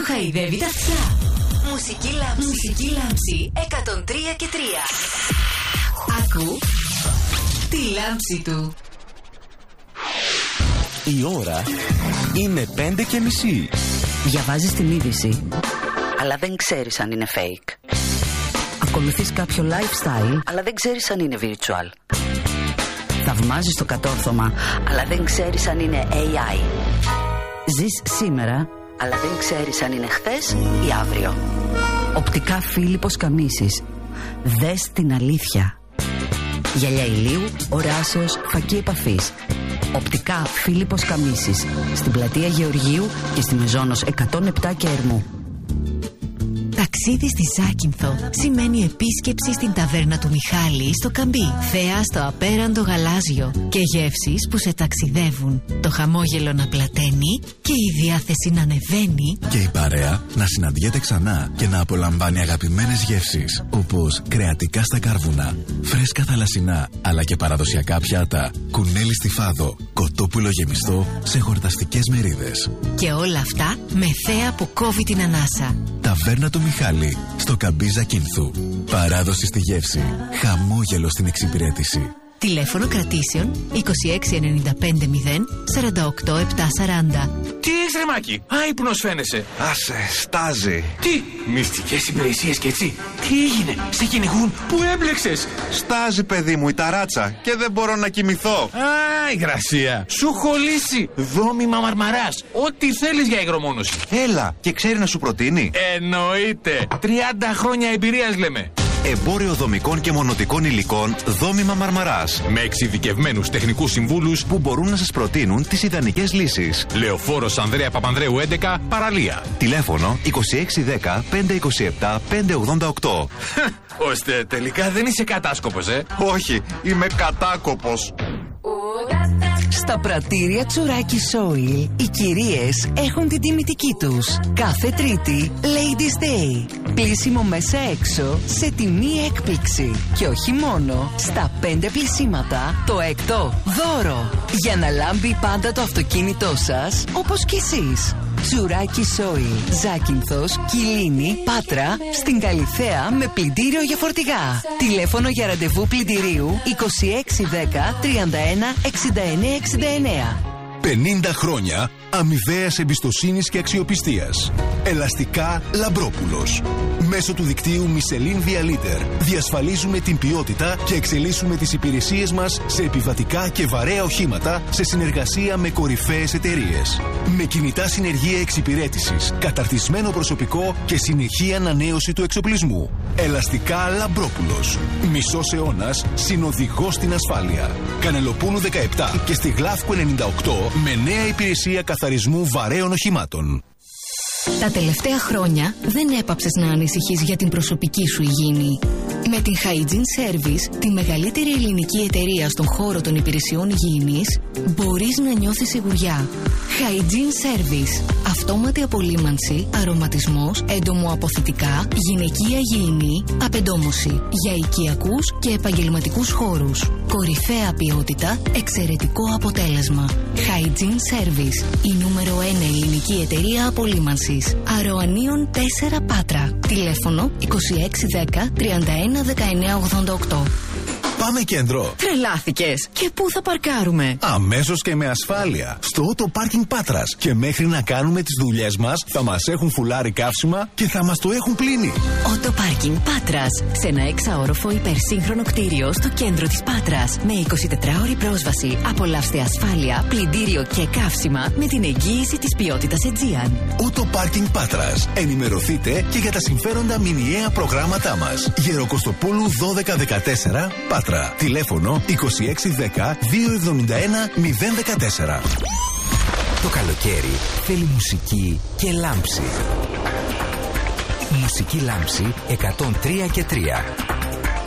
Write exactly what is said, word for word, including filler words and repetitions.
σου χαϊδεύει τα αυτιά. Μουσική λάμψη. Μουσική λάμψη εκατόν τρία και τρία. Ακού τη λάμψη του. Η ώρα είναι πέντε και μισή. Διαβάζεις την είδηση, αλλά δεν ξέρεις αν είναι fake. ακολουθείς κάποιο lifestyle, αλλά δεν ξέρεις αν είναι virtual. θαυμάζεις το κατόρθωμα, αλλά δεν ξέρεις αν είναι έι άι. ζεις σήμερα, αλλά δεν ξέρεις αν είναι χθες ή αύριο. Οπτικά Φίλιππος Καμίσης. Δες την αλήθεια. Γυαλιά ηλίου, οράσεως, φακή επαφής. Οπτικά Φίλιππος Καμίσης. Στην πλατεία Γεωργίου και στη Μεζόνος εκατόν επτά και Ερμού. Ταξίδι στη Ζάκυνθο σημαίνει επίσκεψη στην ταβέρνα του Μιχάλη στο Καμπί. Θέα στο απέραντο γαλάζιο και γεύσεις που σε ταξιδεύουν. Το χαμόγελο να πλαταίνει και η διάθεση να ανεβαίνει. Και η παρέα να συναντιέται ξανά και να απολαμβάνει αγαπημένες γεύσεις, όπως κρεατικά στα κάρβουνα, φρέσκα θαλασσινά, αλλά και παραδοσιακά πιάτα, κουνέλι στη φάδο, κοτόπουλο γεμιστό σε χορταστικές μερίδες. Και όλα αυτά με θέα που κόβει την ανάσα. Ταβέρνα του Μιχάλη, στο Καμπί Ζακίνθου. Παράδοση στη γεύση, χαμόγελο στην εξυπηρέτηση. Τηλέφωνο κρατήσεων είκοσι έξι ενενήντα πέντε μηδέν σαράντα οκτώ επτακόσια σαράντα. Τι έχεις ρε Μάκη, άϊπνος φαίνεσαι. Άσε, στάζει. Τι, μυστικές υπηρεσίες και έτσι. Τι έγινε, σε κυνηγούν, πού έμπλεξες. Στάζει παιδί μου η ταράτσα και δεν μπορώ να κοιμηθώ. Α, υγρασία. Σου έχω λύσει. Δόμημα Μαρμαράς. Ό,τι θέλεις για υγρομόνωση. Έλα, και ξέρει να σου προτείνει. Εννοείται. τριάντα χρόνια εμπειρίας λέμε. Εμπόριο δομικών και μονοτικών υλικών Δόμημα Μαρμαράς. Με εξειδικευμένους τεχνικούς συμβούλους που μπορούν να σας προτείνουν τις ιδανικές λύσεις. Λεωφόρος Ανδρέα Παπανδρέου έντεκα, Παραλία. Τηλέφωνο είκοσι έξι δέκα πεντακόσια είκοσι επτά πεντακόσια ογδόντα οκτώ. Ώστε τελικά δεν είσαι κατάσκοπος, ε. Όχι, είμαι κατάκοπος. Στα πρατήρια Τσουράκι Soil, οι κυρίες έχουν την τιμητική τους. Κάθε Τρίτη, Ladies Day. Πλήσιμο μέσα έξω σε τιμή έκπληξη. Και όχι μόνο, στα πέντε πλησίματα, το έκτο δώρο. Για να λάμπει πάντα το αυτοκίνητό σας, όπως κι εσείς. Τσουράκι Soil, Ζάκυνθος, Κιλίνη, Πάτρα, στην Καλιθέα με πλυντήριο για φορτηγά. Τηλέφωνο για ραντεβού πλυντηρίου είκοσι έξι δέκα τριάντα ένα εξήντα εννέα εξήντα εννέα. πενήντα χρόνια αμοιβαίας εμπιστοσύνης και αξιοπιστίας. Ελαστικά Λαμπρόπουλος. Μέσω του δικτύου Michelin Via Liter διασφαλίζουμε την ποιότητα και εξελίσσουμε τις υπηρεσίες μας σε επιβατικά και βαρέα οχήματα σε συνεργασία με κορυφαίες εταιρείες. Με κινητά συνεργεία εξυπηρέτησης, καταρτισμένο προσωπικό και συνεχή ανανέωση του εξοπλισμού. Ελαστικά Λαμπρόπουλος. Μισός αιώνας συνοδηγός στην ασφάλεια. Κανελοπούλου δεκαεπτά και στη Γλάφκου ενενήντα οκτώ με νέα υπηρεσία καθαρισμού βαρέων οχημάτων. Τα τελευταία χρόνια δεν έπαψες να ανησυχείς για την προσωπική σου υγιεινή. Με την Hygiene Service, τη μεγαλύτερη ελληνική εταιρεία στον χώρο των υπηρεσιών υγιεινής, μπορείς να νιώθεις σιγουριά. Hygiene Service. Αυτόματη απολύμανση, αρωματισμός, έντομο-αποθητικά, γυναικεία υγιεινή, απεντόμωση. Για οικιακούς και επαγγελματικούς χώρους. Κορυφαία ποιότητα, εξαιρετικό αποτέλεσμα. Hygiene Service. Η νούμερο ένα ελληνική εταιρεία απολύμανσης. Αρωανίων τέσσερα Πάτρα. Τηλέφωνο είκοσι έξι δέκα τριάντα ένα δεκαεννέα ογδόντα οκτώ. Πάμε κέντρο. Τρελάθηκες. Και πού θα παρκάρουμε? Αμέσως και με ασφάλεια. Στο Auto Parking Πάτρας. Και μέχρι να κάνουμε τις δουλειές μας, θα μας έχουν φουλάρει καύσιμα και θα μας το έχουν πλύνει. Auto Parking Πάτρας. Σε ένα έξαόροφο υπερσύγχρονο κτίριο στο κέντρο της Πάτρας. Με εικοσιτετράωρη πρόσβαση. Απολαύστε ασφάλεια, πλυντήριο και καύσιμα με την εγγύηση της ποιότητας Aegean. Auto Parking Πάτρας. Ενημερωθείτε και για τα συμφέροντα μηνιαία προγράμματά μας. Γεροκοστοπούλου δώδεκα δεκατέσσερα Πάτρα. Τηλέφωνο είκοσι έξι δέκα διακόσια εβδομήντα ένα μηδέν δεκατέσσερα. Το καλοκαίρι θέλει μουσική και λάμψη. Μουσική λάμψη εκατόν τρία και τρία.